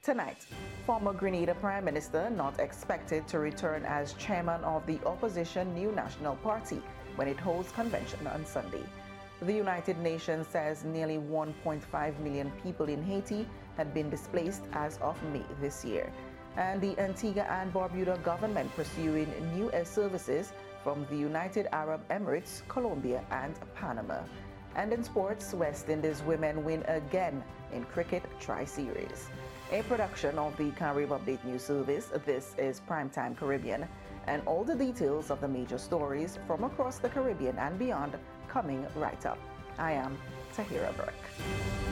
Tonight, former Grenada Prime Minister not expected to return as chairman of the opposition New National Party when it holds convention on Sunday. The United Nations says nearly 1.5 million people in Haiti had been displaced as of May this year. And the Antigua and Barbuda government pursuing new air services from the United Arab Emirates, Colombia, and Panama. And in sports, West Indies women win again in cricket tri-series. A production of the Carib Update News Service, this is Primetime Caribbean, and all the details of the major stories from across the Caribbean and beyond coming right up. I am Tahira Burke.